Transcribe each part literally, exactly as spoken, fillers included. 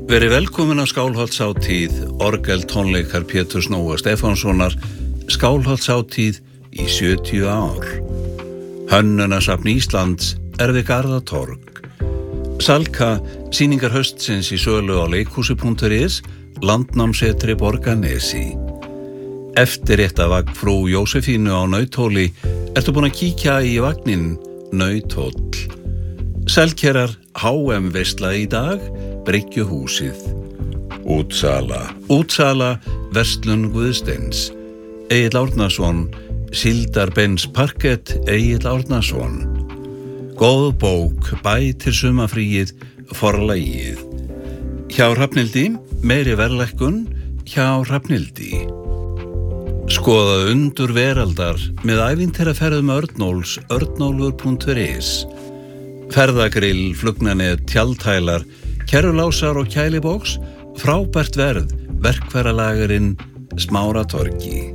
Verið velkomin á Skálholtshátíð, orgeltónleikar Péturs Nóa Stefánssonar, Skálholtshátíð í sjötíu ár. Hönnunasafn Íslands er við Garðatorg. Salka, sýningar haustsins í sölu á leikhúsi punktur is, Landnámsetri Borgarnesi. Eftirréttavagn frú Jósefínu á Nauthóli, ertu búin að kíkja í vagnin Nauthóll. Selkerar H M veisla í dag, Bryggjuhúsið. Útsala. Útsala, verslun Guðsteins. Egill Árnason, Síldarbens parkett, Egill Árnason. Góð bók, bætir sumafríið, forlagið. Hjá Hrafnildi, meiri verðlækkun, hjá Hrafnildi. Skoða undur veraldar með ævintýraferðum Örnóls, örnólfur punktur is. Ferðagrill, flugnanet, tjaldhælar, kerrulásar og kælibóks, frábært verð, verkfæralagurinn Smáratorgi.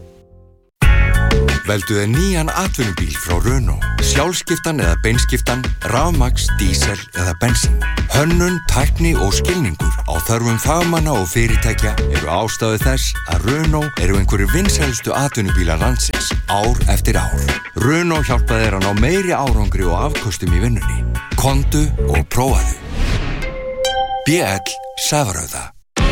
Veldu þér nýjan atvinnubíl frá Renault, sjálfskiptan eða beinskiptan, rafmagns, dísel eða bensín. Hönnun, tækni og skilningur á þörfum fagmanna og fyrirtækja eru ástæðu þess að Renault eru einhverjir vinsælustu atvinnubílar landsins ár eftir ár. Renault hjálpa þér að ná meiri árangri og afköstum í vinnunni. Komdu og prófaðu. B L Safrauða.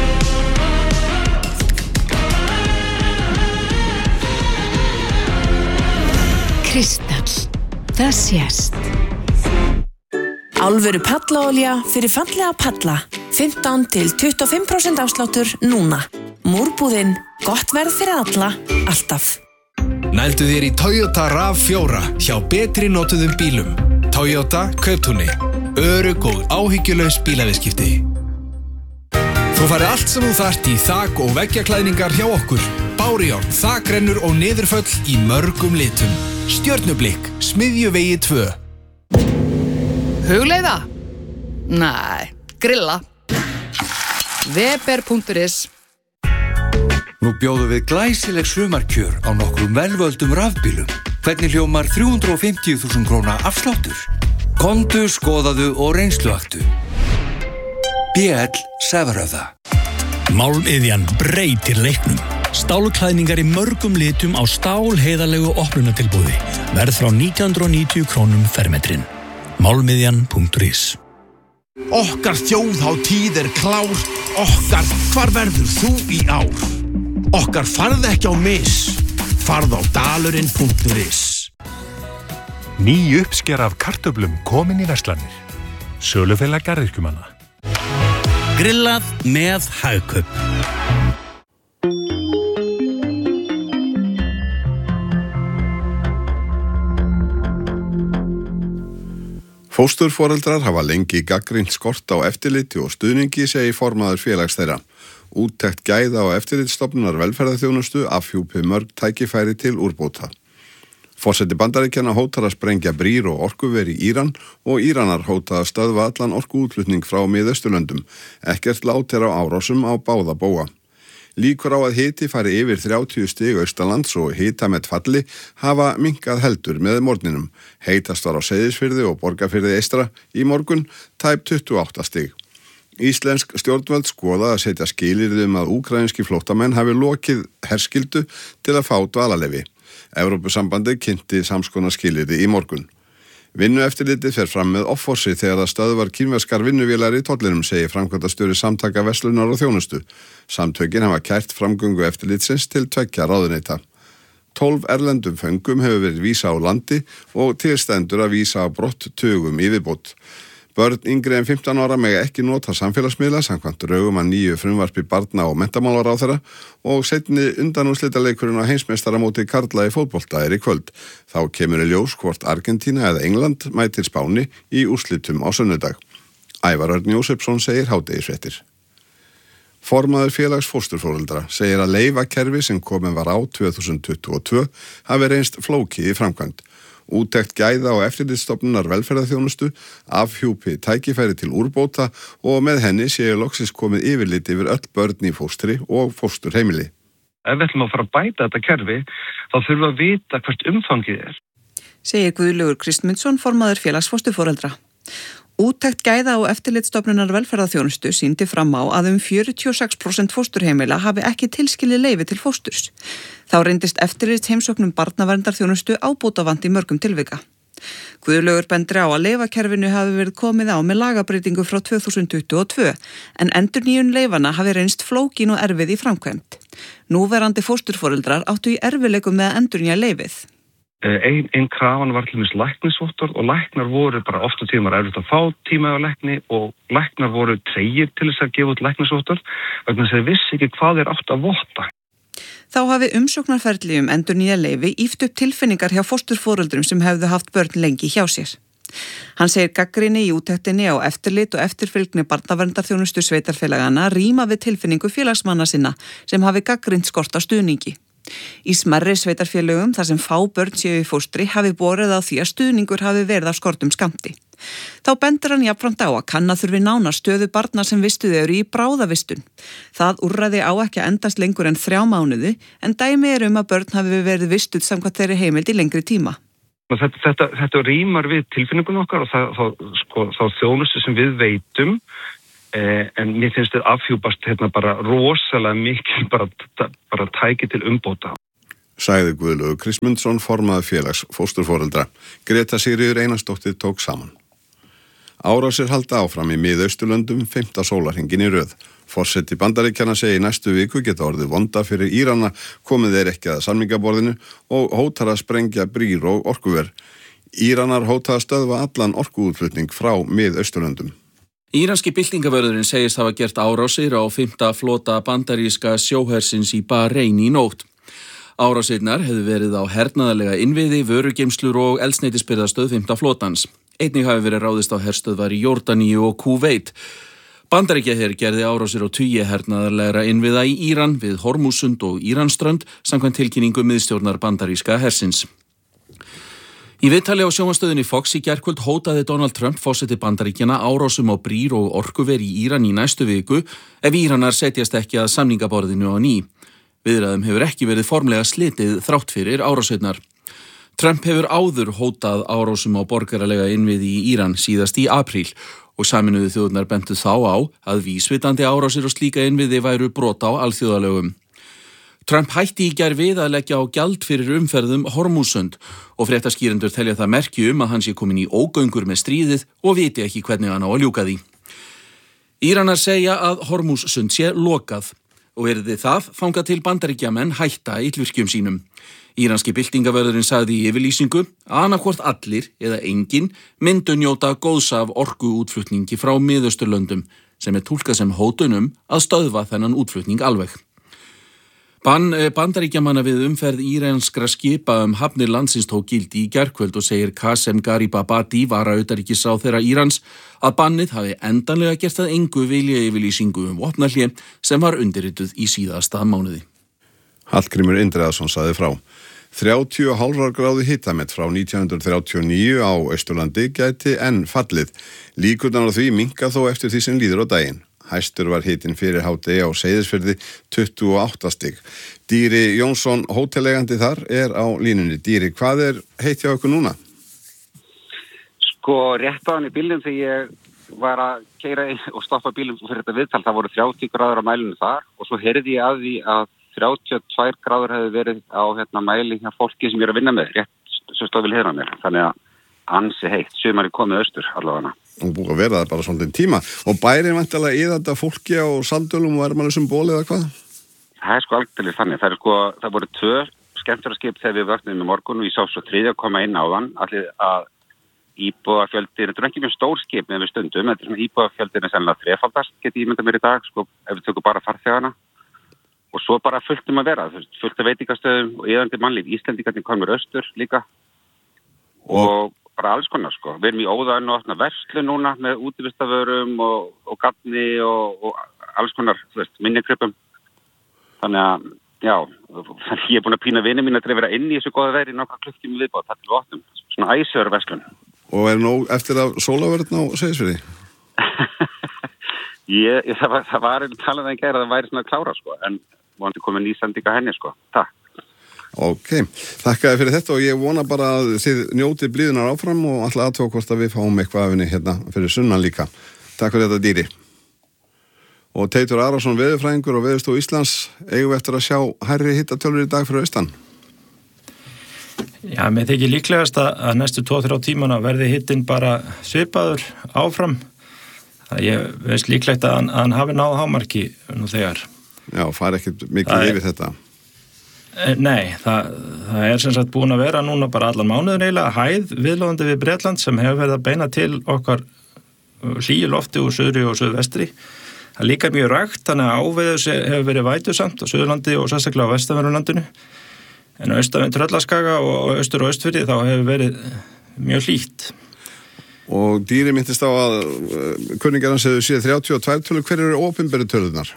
Kristall. Það sést. Alvöru pallaolía fyrir fallega palla. fimmtán til tuttugu og fimm prósent afsláttur núna. Múrbúðin, gott verð fyrir alla, alltaf. Nældu þér í Toyota RAV fjóra hjá betri notuðum bílum. Toyota Kauptúni. Örugg og áhyggjulaus bílaviðskipti. Þú farið allt sem þú þarft í þak- og veggjaklæðningar hjá okkur. Bárujárn, þakrennur og niðurföll í mörgum litum. Stjörnublikk, Smiðjuvegi tvö. Hugleiða? Nei, grilla. Weber punktur is. Nú bjóðum við glæsileg sumarkjör á nokkrum velvöldum rafbílum. Hvernig hljómar þrjú hundruð og fimmtíu þúsund króna afsláttur? Komdu, skoðaðu og reynsluaktu. B L Safrauða. Málmiðjan breytir leiknum. Stálklæðningar í mörgum litum á stálheiðarlegu opnunatilboði. Verð frá nítján hundruð og níutíu krónum fermetrin. Málmiðjan punktur is. Okkar þjóðhátíð er klár. Okkar, hvar verður þú í ár? Okkar farð ekki á mis. Farð á dalurinn punktur is. Ný uppsker af kartöflum komin í verslanir. Sölufélag garðyrkjumanna. Grillað með Hagkaup. Fósturforeldrar hafa lengi gagnrýnt skort á eftirliti og stuðningi, segir formaður félags þeirra. Úttekt gæða á eftirlitsstofnunar velferðarþjónustu afhjúpi mörg tækifæri til úrbóta. Forseti Bandaríkjanna hótar að sprengja brýr og orkuver í Íran og Íranar hóta að stöðva allan orkuútflutning frá Miðausturlöndum. Ekkert lát er á árásum á báða bóga. Líkur á að hiti fari yfir þrjátíu stig austanlands og hitamet falli hafa minnkað heldur með morgninum. Heitast var á Seyðisfirði og Borgarfirði eystra í morgun, tæp tuttugu og átta stig. Íslensk stjórnvöld skoða að setja skilyrði um að úkraínski flóttamenn hafi lokið herskyldu til að fá dvalarleyfi. Evrópusambandið kynnti samskonar skilyrði í morgun. Vinnueftirlitið fer fram með offorsi þegar það stöðvar kínverskar vinnuvélar í tollinum, segir framkvæmdastjóri Samtaka verslunar og þjónustu. Samtökin hafa kært framgöngu eftirlitsins til tveggja ráðuneyta. Tólf erlendum föngum hefur verið vísa á landi og tilstendur að vísa á brott tugum í viðbót. Börn yngri en fimmtán ára mega ekki nota samfélagsmiðla samkvæmt drögum að nýju frumvarpi barna- og menntamálaráðherra og seinni undanúrslitaleikurinn á heimsmeistaramóti karla í fótbolta er í kvöld. Þá kemur í ljós hvort Argentína eða England mætir Spáni í úrslitum á sunnudag. Ævar Örn Jósefsson segir hádegisfréttir. Formaður félags fósturforeldra segir að leyfakerfi sem komin var á tvö þúsund tuttugu og tvö hafi reynst flókið í framkvæmd. Úttekt gæða og eftirlitsstofnunar velferðarþjónustu afhjúpi tækifæri til úrbóta og með henni séu loksins komið yfirlit yfir öll börn í fóstri og fósturheimili. Ef við ætlum að fara að bæta þetta kerfi, þá þurfum við að vita hvert umfangið er. Segir Guðlaugur Kristmundsson, formaður félags fósturforeldra. Úttekt gæða og eftirlitsstofnunar velferðarþjónustu sýndi fram á að um fjörutíu og sex prósent fósturheimila hafi ekki tilskilið leyfi til fósturs. Þá reyndist eftirlitsheimsóknum barnaverndarþjónustu ábótavant í mörgum tilvika. Guðlaugur bendir á að leyfakerfinu hafi verið komið á með lagabreytingu frá tvö þúsund tuttugu og tvö en endurnýjun leyfana hafi reynst flókin og erfið í framkvæmd. Núverandi fósturforeldrar áttu í erfiðleikum með að endurnýja leyfið. Einn ein krafan var til dæmis læknisvottorð og læknar voru bara oft á tíma erfitt að fá tíma á lækni og læknar voru tregir til þess að gefa út læknisvottorð vegna þess að þeir vissi ekki hvað þeir áttu að votta. Þá hafi umsóknarferli um endurnýja leyfi ýft upp tilfinningar hjá fósturforeldrum sem hefðu haft börn lengi hjá sér. Hann segir gagnrýni í úttektinni á eftirlit og eftirfylgni barnaverndarþjónustu sveitarfélagana ríma við tilfinningu félagsmanna sinna sem hafi gagnrýnt skort á stuðningi. Í smærri sveitarfélögum þar sem fá börn séu í fóstri hafi borið á því að stuðningur hafi verið af skortum skammti. Þá bendir hann jafnframt á að kanna þurfi nána stöðu barna sem vistuðu eru í bráðavistun. Það úrræði á ekki að endast lengur en þrjá mánuði en dæmi er um að börn hafi verið vistuð samkvæmt þeirri heimild í lengri tíma. Þetta, þetta, þetta rímar við tilfinningun okkar og það, þá, sko, þá þjónustu sem við veitum eh, en mér finnst þetta afhjúpast hérna bara rosalega mikil bara, bara tæki til umbóta. Sagði Guðlaugur Kristmundsson, formaður félags fósturforeldra. Greta Sigríður Einarsdóttir tók saman. Árásir halda áfram í Mið-Austurlöndum fimmta sólarhringinn í röð. Forseti Bandaríkjanna segi næstu viku geta orðið vonda fyrir Írana komið þeir ekki að samningaborðinu og hótar að sprengja brýr og orkuver. Íranar hóta að stöðva allan orkuútflutning frá Mið-Austurlöndum. Íranski byltingavörðurinn segist hafa gert árásir á fimmta flota bandaríska sjóhersins í Bahrein í nótt. Árásirnar hefðu verið á hernaðarlega innviði, vörugeymslur og eldsneytisbirgðastöð fimmta flotans. Einnig hafi verið ráðist á herstöðvar í Jórdaníu og Kúveit. Bandaríkjaher gerði árásir á tugi hernaðarlegra innviða í Íran við Hormúsund og Íranströnd samkvæmt tilkynningu miðstjórnar bandaríska hersins. Í viðtali á sjónvarpsstöðinni Fox í gærkvöld hótaði Donald Trump forseti Bandaríkjanna árásum á brýr og orkuver í Íran í næstu viku ef Íranar setjast ekki að samningaborðinu á ný. Viðræðum hefur ekki verið formlega slitið þrátt fyrir árásirnar. Trump hefur áður hótað árásum á borgaralega innviði í Íran síðast í apríl og Sameinuðu þjóðirnar bentu þá á að vísvitandi árásir og slíka innviði væru brot á alþjóðalögum. Trump hætti í gær við að leggja á gjald fyrir umferðum Hormúsund og fréttaskýrendur telja það merki um að hann sé komin í ógöngur með stríðið og viti ekki hvernig hann á að ljúka því. Íranar segja að Hormúsund sé lokað og verði það þangað til Bandaríkjamenn hætta illvirkjum sínum. Íranski byltingavörðurinn sagði í yfirlýsingu að annarkvort allir eða enginn myndu njóta góðs af orkuútflutningi frá Miðausturlöndum sem er túlkað sem hótunum að stöðva þennan útflutning alveg. Bann Bandaríkjamanna við umferð íranskra skipa um hafnir landsins tók gildi í gærkvöld og segir Qasem Garibabadi, varautanríkisráðherra Írans, að bannið hafi endanlega gert að engu viljayfirlýsingu um vopnahlé sem var undirrituð í síðasta mánuði. Hallgrímur Indriðason sagði frá. þrjátíu og hálfrar gráðu hitamett frá nítján hundruð þrjátíu og níu á Austurlandi gæti enn fallið. Líkurnar á því minnka þó eftir því sem líður á daginn. Hæstur var hitinn fyrir hádegi á Seyðisfirði tuttugu og átta stig. Dýri Jónsson, hótelegandi þar, er á línunni. Dýri, hvað er heitt hjá ykkur núna? Sko, rétt á hann í bílnum þegar ég var að keyra og stoppa bílum fyrir þetta viðtal, það voru þrjátíu gráður á mælinu þar og svo heyrði ég að því að þrjátíu og tvær gráður hefði verið á hérna, mæli hjá fólki sem ég er að vinna með, rétt svo stóð vil heyra mér. Þannig að ansi heitt, sumari komið austur allavega. Og búið að vera það bara svolítið tíma. Og bærið vantilega í þetta fólki á Sandölum og Ermanusum ból eða hvað? Það er sko algjörlega þannig. Það, er sko, það voru tvö skemmtaraskip þegar við vöknum í morgun og ég sá svo þriðja að koma inn á þann. Allir að íbúafjöldir, þetta er ekki mjög stór skip með við stundum, þetta er svona íbúafjöldir er sennilega þrefaldast, geti ég mynda mér í dag, sko, ef við tökum bara farþegana. Og svo bara fullt um að vera, fullt af veitingastöðum og eðandi mannlíf. Íslendingarnir komur austur líka og bara alls konar sko. Við erum í óðaðinu og opna verslu núna með útivistavörum og, og gatni og, og alls konar, þú veist, minnikröpum. Þannig að, já, ég er búin að pína vini mín að vera inn í þessu góða veri nokkra klukktími viðbátt, það til vottum. Svona æsöður verslun. Og er nóg eftir að sólavörðin á Seyðisfirði? ég, ég, það var, það var talað en gæra að það væri svona klára sko, en vonandi komið nýsendinga henni sko. Takk. Ok, þakka þér fyrir þetta og ég vona bara að þið njótið blíðunar áfram og alltaf aðtók hvort að við fáum eitthvað af henni hérna fyrir sunnan líka. Takk fyrir þetta dýri. Og Teitur Arason, veðurfræðingur og Veðurstofu Íslands, eigum við eftir að sjá hærri hittatölur í dag fyrir austan? Já, mér þykir líklegast að næstu tvo til þrjá tímana verði hittin bara svipaður áfram. Það ég veist líklegt að hann, að hann hafi náð hámarki nú þegar. Já, fari ekkert mikið yfir þetta. Nei, það, það er sem sagt búin að vera núna bara allan mánuðin eiginlega hæð viðlóðandi við Bretland sem hefur verið að beina til okkar hlýju lofti úr suðri og suðvestri. Það er líka mjög rakt, þannig að áveðus hefur verið vætusamt á Suðurlandi og sérstaklega á vestanverðurlandinu. En á austanverðu Tröllaskaga og austur og austfirði þá hefur verið mjög hlýtt. Og dýri myndist á að kunningarans hefur séð þrjátíu og tvær tölur, hver eru opinberu tölurnar?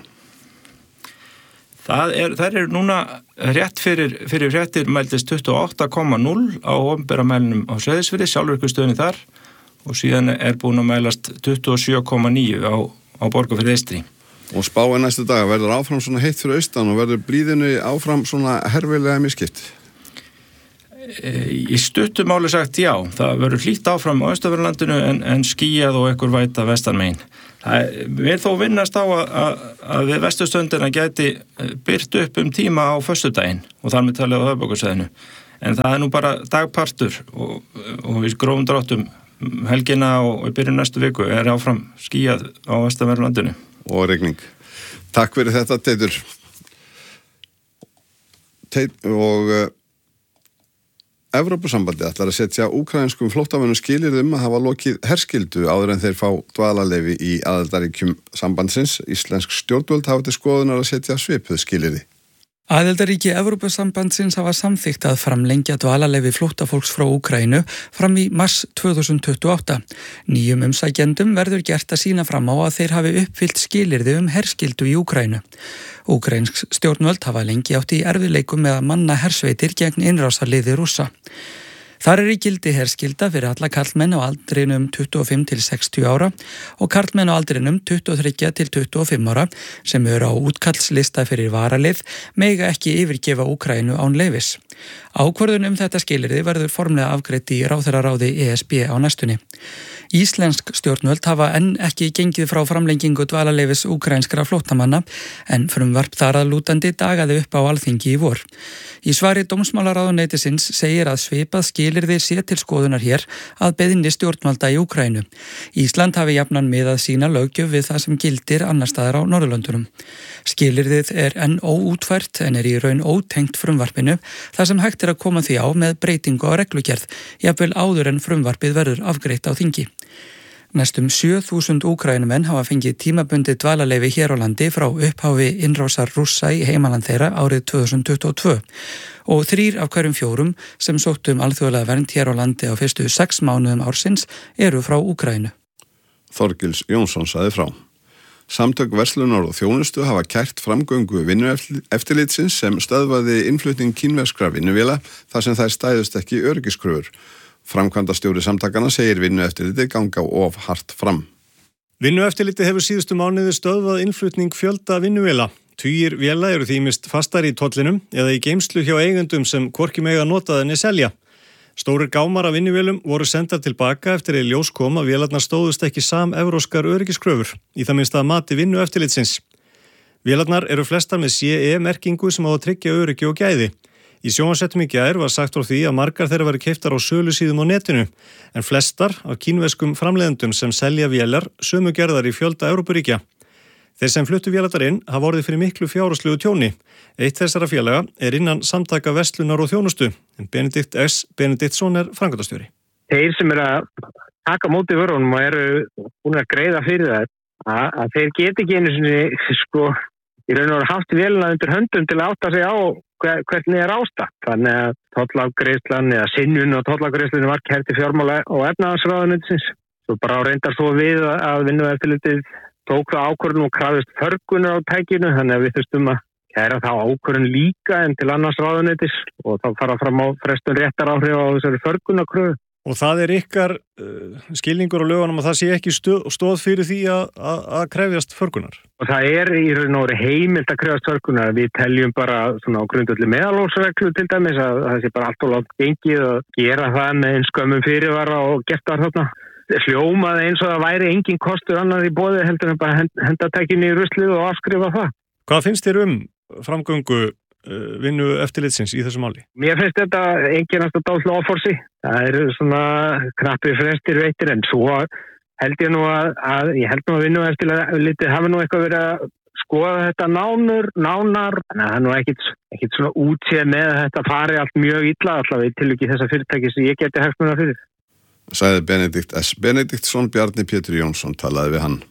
Það er, þær eru núna rétt fyrir, fyrir fréttir mældist tuttugu og átta komma núll á opinbera mælinum á Seyðisfirði, sjálfvirkustöðinni þar og síðan er búin að mælast tuttugu og sjö komma níu á, á Borgarfirði eystri. Og spáin næstu daga verður áfram svona heitt fyrir austan og verður blíðinu áfram svona herfilega miskipt? Í stuttu máli sagt já, það verður hlýtt áfram á austanverðurlandinu en, en skýjað og ekkur væta vestanmegin. Það vil þó vinnast á að, að, að við vestustöndina gæti byrt upp um tíma á föstudaginn og þar með talið á höfuðborgarsvæðinu. En það er nú bara dagpartur og, og við grófum dráttum helgina og í byrjun næstu viku er áfram skýjað á vestanverðurlandinu. Og regning. Takk fyrir þetta, Teitur. Teit og uh, Evrópusambandið ætlar að setja úkraínskum flóttamönnum skilyrði um að hafa lokið herskyldu áður en þeir fá dvalarleyfi í aðildarríkjum sambandsins. Íslensk stjórnvöld hafa til skoðunar að setja svipuð skilyrði. Aðildarríki Evrópusambandsins hafa samþykkt að framlengja dvalarleyfi flóttafólks frá Úkraínu fram í mars tvö þúsund tuttugu og átta. Nýjum umsækjendum verður gert að sýna fram á að þeir hafi uppfyllt skilyrði um herskyldu í Úkraínu. Úkraínsk stjórnvöld hafa lengi átt í erfiðleikum með að manna hersveitir gegn innrásarliði Rússa. Þar er í gildi herskylda fyrir alla karlmenn á aldrinum tuttugu og fimm til sextíu ára og karlmenn á aldrinum tuttugu og þrjú til tuttugu og fimm ára sem eru á útkallslista fyrir varalið mega ekki yfirgefa Úkraínu án leyfis. Ákvörðun um þetta skilyrði verður formlega afgreidd í ráðherraráði E S B á næstunni. Íslensk stjórnvöld hafa enn ekki gengið frá framlengingu dvalarleyfis úkraínskra flóttamanna en frumvarp þar að lútandi dagaði upp á Alþingi í vor. Í svari dómsmálaráðuneytisins segir að svipað skilyrði sé til skoðunar hér að beiðni stjórnvalda í Úkraínu. Ísland hafi jafnan miðað sína löggjöf við það sem gildir annar staðar á Norðurlöndunum. Skilyrðið er enn óútfært en er í raun ótengt frumvarpinu þar sem hægt er að koma því á með breytingu á reglugerð, jafnvel áður en frumvarpið verður afgreitt á þingi. Næstum sjö þúsund úkraínumenn hafa fengið tímabundið dvalarleyfi hér á landi frá upphafi innrásar Rússa í heimaland þeirra árið tvö þúsund tuttugu og tvö og þrír af hverjum fjórum sem sóttu um alþjóðlega vernd hér á landi á fyrstu sex mánuðum ársins eru frá Úkraínu. Þorgils Jónsson sagði frá. Samtök verslunar og þjónustu hafa kært framgöngu vinnueftirlitsins sem stöðvaði innflutning kínverskra vinnuvéla þar sem þær stæðust ekki öryggiskröfur. Framkvæmdastjóri samtakana segir vinnueftirlitið ganga of hart fram. Vinnueftirlitið hefur síðustu mánuði stöðvað innflutning fjölda vinnuvéla. Tugir véla eru því mist fastar í tollinum eða í geymslu hjá eigendum sem hvorki mega notað en selja. Stórir gámar af vinnuvélum voru sendar tilbaka eftir að ljós kom að vélarnar stóðust ekki sam-evróskar öryggiskröfur, í það minnst að mati vinnueftirlitsins. Vélarnar eru flestar með C E-merkingu sem á að tryggja öryggi og gæði. Í sjónvarpsfréttum í gær var sagt frá því að margar þeirra væru keyptar á sölusíðum á netinu, en flestar af kínverskum framleiðendum sem selja vélar sömu gerðar í fjölda Evrópuríkja. Þeir sem fluttu vélarnar inn hafa orðið fyrir miklu fjárhagslegu tjóni. Eitt þessara félaga er innan samtaka verslunar og þjónustu, en Benedikt S. Benediktsson er framkvæmdastjóri. Þeir sem eru að taka móti vörunum og eru búin að greiða fyrir það, að, að þeir geti ekki einu sinni, sko, í raun og veru haft vélina undir höndum til að átta sig á hver, hvernig er ástatt. Þannig að tollafgreiðslan eða synjun og tollafgreiðslunni var kært í fjármála og efnahagsráðuneytisins. Svo bara reyndar svo við að vinnueftirlitið tók það ákvörðun og krafðist förgunar á tækinu, þannig að við þurftum að kæra þá ákvörðun líka en til annars ráðuneytis og þá fara fram á frestun réttaráhrif á þessari förgunarkröfu. Og það er ykkar uh, skilningur á lögunum að það sé ekki stöð, stóð fyrir því að, að, að krefjast förgunar? Og það er í raun og veru heimilt að krefjast förgunar. Við teljum bara svona á grundvelli meðalhófsreglu til dæmis að það sé bara allt og langt gengið að gera það með eins skömmum fyrirvara og gert það þarna. Hljómaði eins og það væri engin kostur annar í boði heldur en bara henda tækinu í ruslið og afskrifa það. Hvað finnst þér um framgöngu vinnu eftirlitsins í þessu máli? Mér finnst þetta einkennast að dálítið offorsi. Það eru svona knappir frestir veittir en svo held ég nú að, að ég held nú að vinnu eftirlitið hafi nú eitthvað verið að skoða þetta nánur, nánar. Þannig að það er nú ekkit, ekkit svona útséð með að þetta fari allt mjög illa allavega í tilviki þessa fyrirtæki sem ég geti hagsmuna fyrir. Sagði Benedikt S. Benediktsson, Bjarni Pétur Jónsson talaði við hann.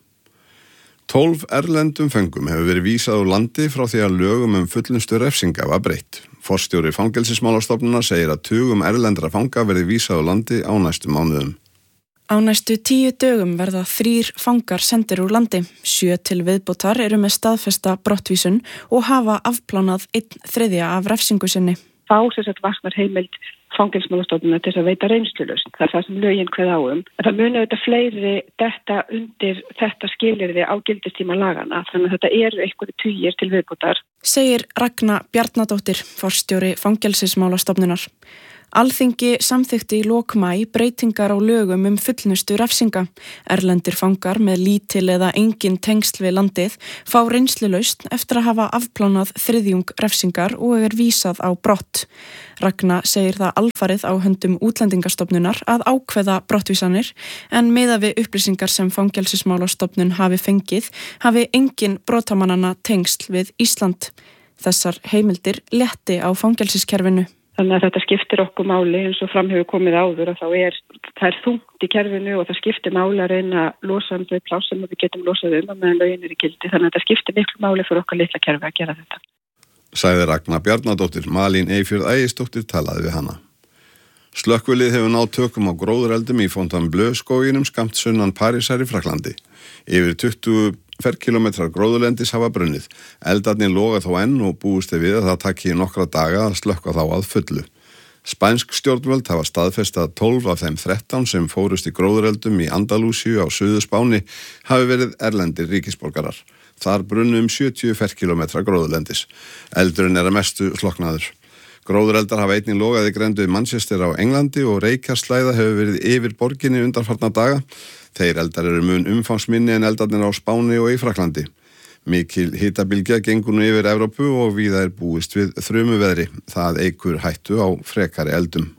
Tólf erlendum föngum hefur verið vísað úr landi frá því að lögum um fullnustu refsinga var breytt. Forstjóri Fangelsismálastofnunar segir að tugum erlendra fanga verið vísað úr landi á næstu mánuðum. Á næstu tíu dögum verða þrír fangar sendir úr landi. Sjö til viðbótar eru með staðfesta brottvísun og hafa afplánað einn þriðja af refsingu sinni. Fá þess að vaknar heimild Fangelsismálastofnunar til að veita reynslulausn. Það er það sem lögin kveða á um. En það muni auðvitað fleiri detta undir þetta skilyrði á gildistíma lagana, þannig að þetta eru einhverju tugir til viðbótar. Segir Ragna Bjarnadóttir, forstjóri Fangelsismálastofnunar. Alþingi samþykti í lok maí breytingar á lögum um fullnustu refsinga. Erlendir fangar með lítil eða engin tengsl við landið fá reynslulausn eftir að hafa afplánað þriðjung refsingar og er vísað á brott. Ragna segir það alfarið á höndum Útlendingastofnunar að ákveða brottvísanir en miðað við upplýsingar sem Fangelsismálastofnun hafi fengið hafi engin brotamannanna tengsl við Ísland. Þessar heimildir létti á fangelsiskerfinu. Þannig að þetta skiptir okkur máli eins og fram hefur komið áður að þá er, það er þungt í kerfinu og það skiptir máli að reyna að losa um þau pláss sem við getum losað um að meðan lögin er í gildi. Þannig að þetta skiptir miklu máli fyrir okkar litla kerfi að gera þetta. Sagði Ragna Bjarnadóttir, Malín Eyfjörð Ægisdóttir talaði við hana. Slökkvilið hefur náð tökum á gróðureldum í Fontainebleau-skóginum skammt sunnan Parísar í Frakklandi. Yfir tuttugu ferkílómetrar gróðurlendis hafa brunnið. Eldarnir loga þó enn og búist við að það taki nokkra daga að slökkva þá að fullu. Spænsk stjórnvöld hafa staðfestað tólf af þeim þrettán sem fórust í gróðureldum í Andalúsíu á Suður-Spáni hafi verið erlendir ríkisborgarar. Þar brunnu um sjötíu ferkílómetra gróðurlendis. Eldurinn er að mestu slokknaður. Gróðureldar hafa einnig logað í grendu Manchester á Englandi og reykjarslæða hefur verið yfir borginni undanfarna daga. Þeir eldar eru mun umfangsminni en eldarnir á Spáni og í Frakklandi. Mikil hitabylgja gengur nú yfir Evrópu og víða er búist við þrumuveðri. Það eykur hættu á frekari eldum.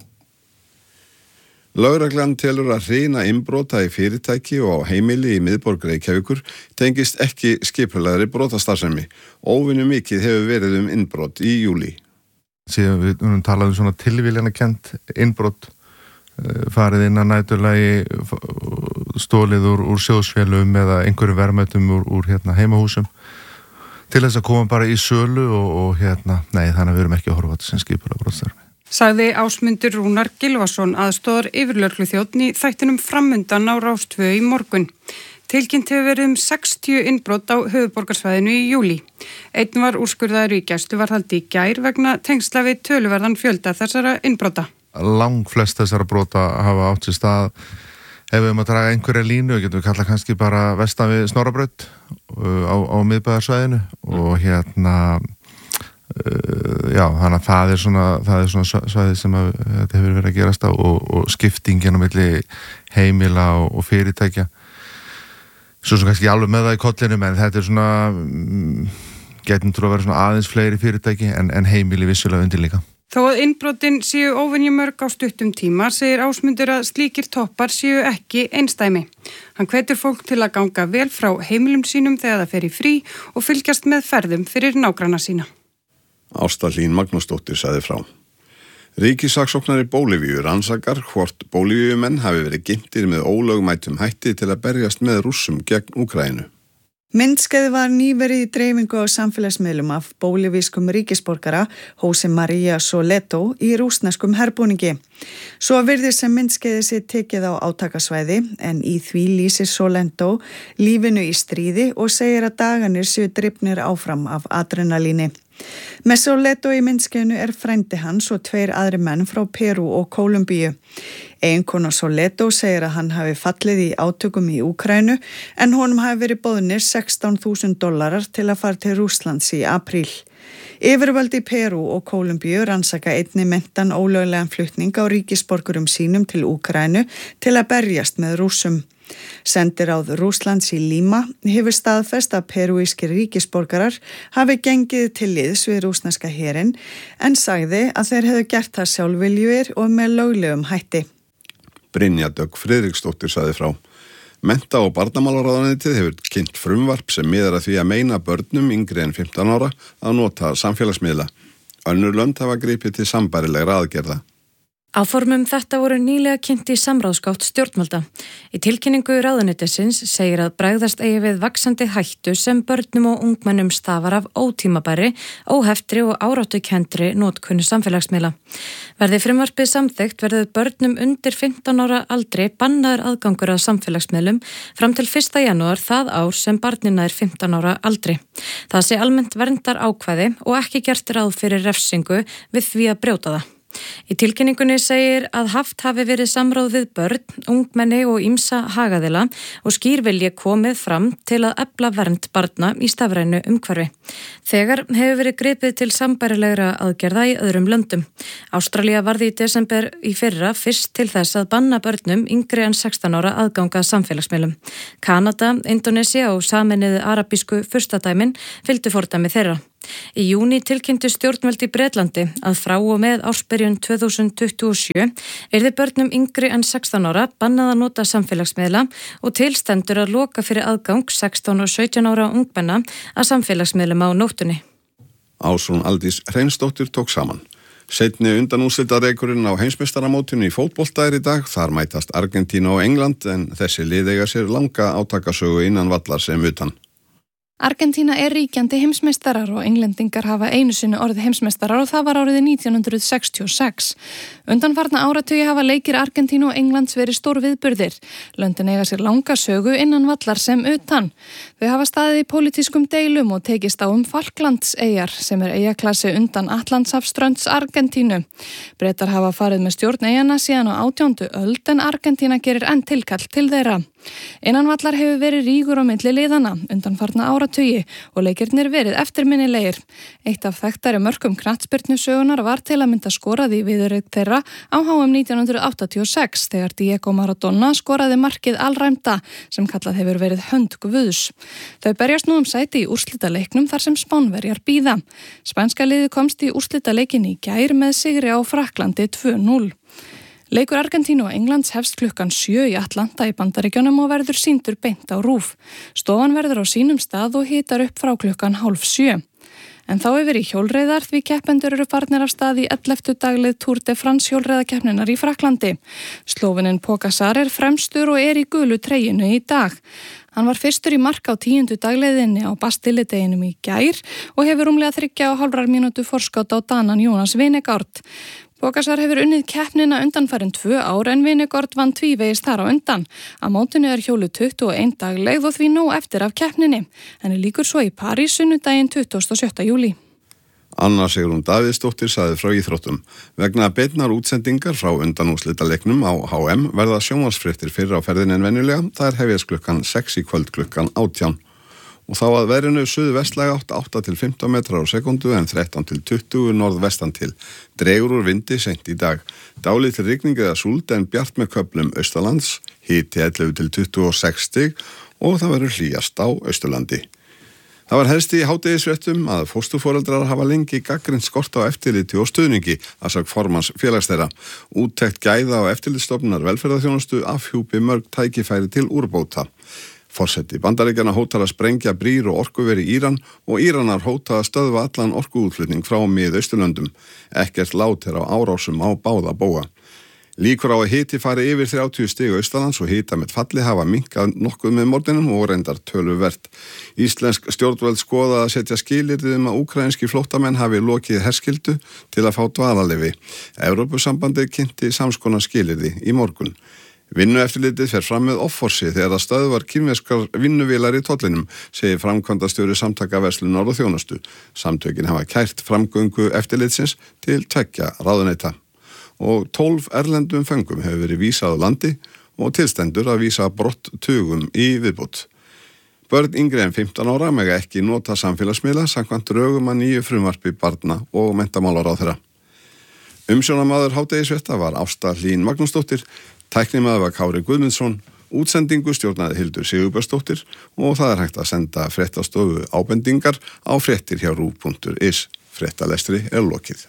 Lögreglan telur að hrina innbrota í fyrirtæki og á heimili í miðborg Reykjavíkur tengist ekki skipulagðri brotastarfsemi. Óvenju mikið hefur verið um innbrot í júlí. Síðan við um talaðum svona tilvíljana kent innbrot, farið inn að næturlagi, stólið úr, úr sjóðsfélum eða einhverju verðmætum úr, úr hérna, heimahúsum til þess að koma bara í sölu og, og hérna, nei þannig að við erum ekki að horfa á þetta sem skipulega brotastarfi. Sagði Ásmundur Rúnar Gylfason aðstoðar yfirlögregluþjónn í þættinum Framundan á Rás tvö í morgun. Tilkynnt hefur verið um sextíu innbrot á höfuðborgarsvæðinu í júlí. Einn var úrskurðaður í gæsluvarðhaldi í gær vegna tengsla við töluverðan fjölda þessara innbrota. Lang flest þessara brota hafa átt sér stað ef við um að draga einhverja línu, getum við kalla kannski bara vestan við Snorrabraut á, á miðbæðarsvæðinu og hérna uh, já, þannig að það er svona, það er svona svæði sem að, þetta hefur verið að gerast á og, og skiptingin á milli heimila og, og fyrirtækja. Svo sem kannski alveg með það í kollinum en þetta er svona mm, getum trú að vera svona aðeins fleiri fyrirtæki en, en heimili vissulega undir líka. Þó að innbrotin séu óvenjumörg á stuttum tíma segir Ásmundur að slíkir toppar séu ekki einsdæmi. Hann hvetur fólk til að ganga vel frá heimilum sínum þegar það fer í frí og fylgjast með ferðum fyrir nágranna sína. Ásta Hlín Magnúsdóttir sagði frá. Ríkissaksóknari Bólivíu rannsakar hvort Bólivíumenn hafi verið ginntir með ólögmætum hætti til að berjast með Rússum gegn Úkraínu. Myndskeið var nýverið í dreifingu á samfélagsmiðlum af bólivískum ríkisborgara Jose Maria Soleto í rússneskum herbúningi. Svo virðist sem myndskeiði sé tekið á átakasvæði en í því lýsir Soleto lífinu í stríði og segir að dagarnir séu drifnir áfram af adrenalíni. Með Soleto í myndskeiðinu er frændi hans og tveir aðri menn frá Perú og Kólumbíu. Eiginkona Soleto segir að hann hafi fallið í átökum í Úkraínu en honum hafi verið boðnir sextán þúsund dollarar til að fara til Rússlands í apríl. Yfirvöld í Perú og Kólumbíu rannsaka einni meintan ólöglegan flutning á ríkisborgurum sínum til Úkraínu til að berjast með Rússum. Sendiráð Rússlands í Líma hefur staðfest að perúískir ríkisborgarar hafi gengið til liðs við rússneska herinn en sagði að þeir hefðu gert það sjálfviljugir og með löglegum hætti. Brynja Dögg Friðriksdóttir sagði frá. Mennta- og barnamálaráðuneytið hefur kynnt frumvarp sem miðar að því að meina börnum yngri en fimmtán ára að nota samfélagsmiðla. Önnur lönd hafa gripið til sambærilegra aðgerða. Áformum þetta voru nýlega kynnt í samráðsgátt stjórnvalda. Í tilkynningu ráðuneytisins segir að bregðast eigi við vaxandi hættu sem börnum og ungmennum stafar af ótímabæri, óheftri og áráttukendri notkun samfélagsmiðla. Verði frumvarpið samþykkt verður börnum undir fimmtán ára aldri bannaður aðgangur að samfélagsmiðlum fram til fyrsta janúar það ár sem barnina er fimmtán ára aldri. Það sé almennt verndar ákvæði og ekki gert ráð fyrir refsingu við því að brjóta það. Í tilkynningunni segir að haft hafi verið samráð við börn, ungmenni og ýmsa hagaðila og skýrvilji komið fram til að efla vernd barna í stafrænu umhverfi. Þegar hefur verið gripið til sambærilegra aðgerða í öðrum löndum. Ástralía varði í desember í fyrra fyrst til þess að banna börnum yngri en sextán ára aðganga samfélagsmiðlum. Kanada, Indonesia og Sameinuðu arabísku furstadæmin fylgdu fordæmi þeirra. Í júní tilkynntu stjórnvöld í Bretlandi að frá og með ársbyrjun tvö þúsund tuttugu og sjö yrði börnum yngri en sextán ára bannað að nota samfélagsmiðla og tilstendur að loka fyrir aðgang sextán og sautján ára ungmenna að samfélagsmiðlum á nóttunni. Ásrún Aldís Hreinsdóttir tók saman. Seinni undanúrslitaleikurinn á heimsmeistaramótinu í fótbolta er í dag. Þar mætast Argentína og England en þessi lið eiga sér langa átakasögu innan vallar sem utan. Argentína er ríkjandi heimsmeistarar og englendingar hafa einu sinni orðið heimsmeistarar og það var árið nítján hundruð sextíu og sex. Undanfarna áratugi hafa leikir Argentínu og Englands verið stór viðburðir. Löndin eiga sér langa sögu innan vallar sem utan. Þau hafa staðið í pólitískum deilum og tekist á um Falklandseyjar sem er eyjaklassi undan Atlantshafsströnds Argentínu. Bretar hafa farið með stjórn eyjana síðan á átjándu öld en Argentína gerir enn tilkall til þeirra. Innan vallar hefur verið rígur á milli liðana undanfarna áratugi og leikirnir verið eftirminnilegir. Eitt af þekktari mörkum knattspyrnusögunar var til að mynda skorað í viðureign þeirra á H M nítján hundruð áttatíu og sex þegar Diego Maradona skoraði markið alræmda sem kallað hefur verið hönd guðs. Þau berjast nú um sæti í úrslitaleiknum þar sem Spánverjar bíða. Spænska liðið komst í úrslitaleikin í gær með sigri á Frakklandi tvö núll. Leikur Argentínu og Englands hefst klukkan sjö í Atlanta í Bandaríkjunum og verður sýndur beint á RÚV. Stofan verður á sínum stað og hitar upp frá klukkan hálf sjö. En þá yfir í hjólreiðar því keppendur eru farnir af stað í elleftu daglið Tour de France hjólreiðakeppninnar í Frakklandi. Slóveninn Pogačar er fremstur og er í gulu treyjunu í dag. Hann var fyrstur í mark á tíundu dagleiðinni á Bastilledeginum í gær og hefur rúmlega þriggja og hálfrar mínútu forskot á Danan Jonas Vingegaard. Pogačar hefur unnið keppnina undanfarin tvö ár en Vingegaard vann tvívegis þar á undan. Á mótinu er hjólu tuttugu og ein dagleið og því nóg eftir af keppninni. Henni líkur svo í París sunnudaginn tuttugasta og sjötta júlí. Anna Sigrún Davíðsdóttir sagði frá íþróttum. Vegna beinnar útsendingar frá undanúrslitaleiknum á H M verða sjónvarpsfréttir fyrr á ferðinni en venjulega. Það er hefjast klukkan sex í kvöld klukkan átján. Og þá að verinu suðvestlæg átt átta til fimmtán metrar á sekundu en þrettán til tuttugu norðvestan til. Dregur úr vindi seint í dag. Dálítil rigning eða súld en bjart með köflum austalands, hiti ellefu til tuttugu og sex stig og það verður hlýjast á Austurlandi. Það var helst í hádegisfréttum að fósturforeldrar hafa lengi gagnrýnt skort á eftirliti og stuðningi að sagt formanns félags þeirra. Úttekt gæða á eftirlitsstofnunar velferðarþjónustu afhjúpi mörg tækifæri til úrbóta. Forseti Bandaríkjanna hótar að sprengja brýr og orkuveri í Íran og Íranar hóta að stöðva allan orkuútflutning frá Mið-Austurlöndum. Ekkert lát er á árásum á báða bóga. Líkur á að hiti fari yfir þrjátíu stig austanlands og hita með falli hafa minnkað nokkuð með morgunum og reyndar töluvert. Íslensk stjórnvöld skoða að setja skilyrði um að úkraínski flóttamenn hafi lokið herskildu til að fá dvalarleyfi. Evrópusambandið kynnti samskonar skilyrði í morgun. Vinnueftirlitið fer fram með offorsi þegar það stöðvar kínverskar vinnuvélar í tollinum, segir framkvæmdastjóri Samtaka verslunar og þjónustu. Samtökin hafa kært framgöngu eftirlitsins til tveggja ráðuneyta. Og tólf erlendum föngum hefur verið vísað á landi og tilstendur að vísa brott tugum í viðbót. Börn yngri en fimmtán ára mega ekki nota samfélagsmiðla samkvæmt drögum að nýju frumvarpi barna og menntamálaráðherra. Umsjónarmaður hádegisfrétta var Ásta Hlín Magnúsdóttir, tæknimaður var Kári Guðmundsson, útsendingu stjórnaði Hildur Sigurbjörnsdóttir og það er hægt að senda fréttastofu ábendingar á fréttir hjá rúv punktur is. Fréttalestri er lokið.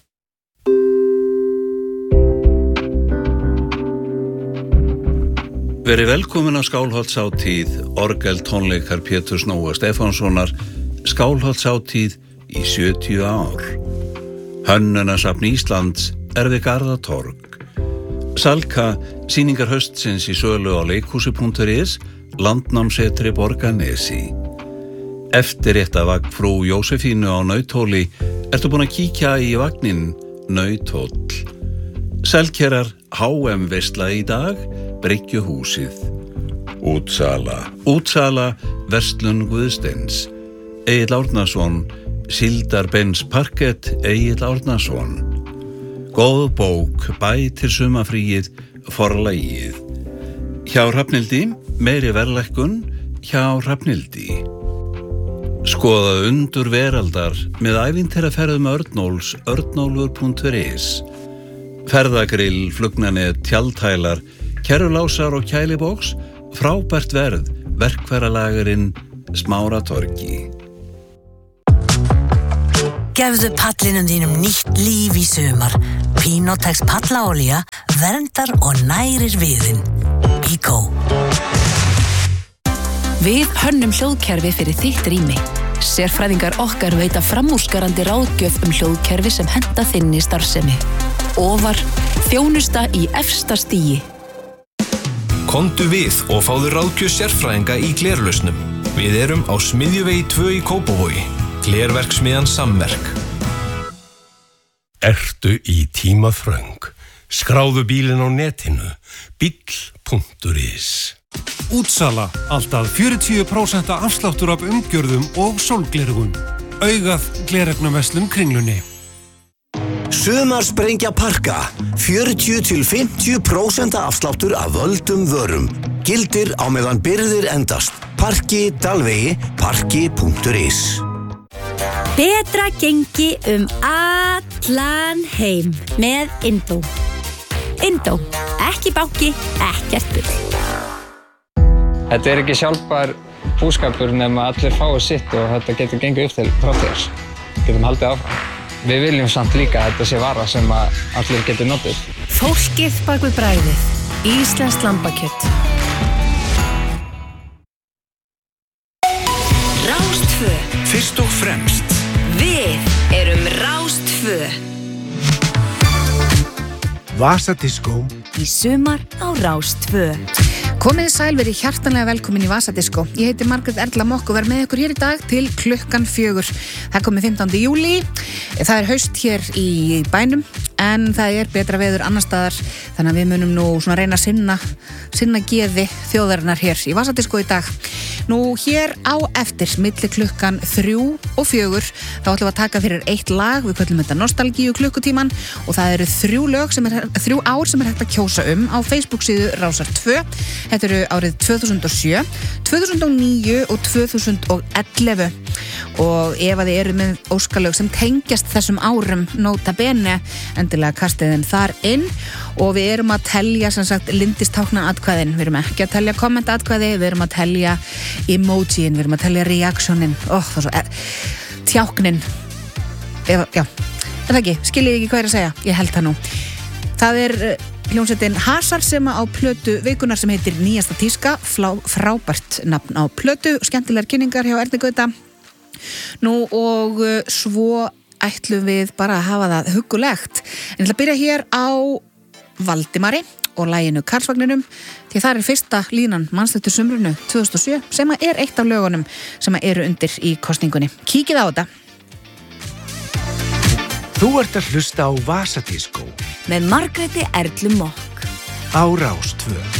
Verið velkomin á Skálholtshátíð, orgel tónleikar Péturs Nóa Stefánssonar, Skálholtshátíð í sjötíu ár. Hönnunasafn Íslands er við Garðatorg. Salka, sýningar haustsins í sölu á leikhúsi punktur is, Landnámsetri Borgarnesi. Eftirréttavagn frú Jósefínu á Nauthóli, ertu búin að kíkja í vagnin Nauthóll. Selkerar H M veisla í dag, Bryggjuhúsið. Útsala, Útsala, Verslun Guðsteins. Egill Árnason, Síldarbens Parkett, Egill Árnason. Góð bók, bætir sumafríið, forlagið. Hjá Hrafnildi, meiri verðlækkun, hjá Hrafnildi. Skoða undur veraldar með ævintýraferðum Örnóls, örnólfur punktur is. Ferðagrill, flugnanet, tjaldhælar, kerrulásar og kælibóks, frábært verð, verkfæralagerinn Smáratorgi. Gefðu pallinum þínum nýtt líf í sumar. Pinotex pallaolía verndar og nærir viðinn. Bíkó. Við hönnum hljóðkerfi fyrir þitt rými. Sérfræðingar okkar veita framúrskarandi ráðgjöf um hljóðkerfi sem henta þinni starfsemi. Ofar, þjónusta í efsta stigi. Komdu við og fáðu ráðgjöf sérfræðinga í glerlausnum. Við erum á Smiðjuvegi tvö í Kópavogi. Glerverksmiðjan Samverk. Ertu í tímaþröng? Skráðu bílinn á netinu. bíll punktur is. Útsala, alltaf fjörutíu prósent afsláttur af umgjörðum og sólglerugum. Augað gleraugnverslun Kringlunni. Sumarsprengja Parka, fjörutíu til fimmtíu prósent afsláttur af völdum vörum. Gildir á meðan birgðir endast. Parki, Dalvegi, parki punktur is. Betra gengi um allan heim með Indó. Indó, ekki banki, ekkert bull. Þetta er ekki sjálfbær búskapur nema allir fái sitt og þetta getur gengið upp til framtíðar. Getum haldið áfram. Við viljum samt líka að þetta sé vara sem að allir getur notið. Fólkið bak við bragðið. Íslenskt lambakjöt. Rástvö. Fyrst og fremst. Við erum Rástvö. Vasadiskó. Í sumar á Rástvö. Komið sæl, verið hjartanlega velkomin í Vasadiskó. Ég heiti Margrét Erla Mokk og verð með ykkur hér í dag til klukkan fjögur. Það er komið fimmtánda júlí. Það er haust hér í bænum en það er betra veður annar staðar þannig að við munum nú svona reyna að sinna, sinna geði þjóðarinnar hér í Vasadiskó í dag. Nú hér á eftir milli klukkan þrjú og fjögur þá ætlum við að taka fyrir eitt lag, við köllum þetta nostalgíu klukkutíman og það eru þrjú lög sem er, þrjú ár sem er hægt að kjósa um á Facebook síðu Rásar tvö. Þetta eru árið tvö þúsund og sjö, tvö þúsund og níu og tvö þúsund og ellefu og ef að þið eru með óskalög sem tengjast þessum árum nota bene endilega kastið þeim þar inn og við erum að telja sem sagt lindistákna atkvæðin, við erum ekki að telja kommenta atkvæði, við erum að telja emojín, við erum að telja reaksjónin oh, það er svo, er, tjáknin ef, já, er það ekki, skiljið ekki hvað er að segja, ég held það nú það er hljómsveitin Hasar sem á plötu vikunar sem heitir Nýjasta tíska, Flá, frábært nafn á plötu, skemmtilegar kynningar hjá Erni Gauta nú og svo ætlum við bara að hafa það huggulegt en ég ætla að byrja hér á Valdimari og laginu Karlsvagninum því það er fyrsta línan Mannsletur sumrunu tvö þúsund og sjö sem er eitt af lögunum sem eru undir í kosningunni. Kíkið á þetta. Þú ert að hlusta á Vasadiskó með Margréti Erlu Mokk á Rástvö.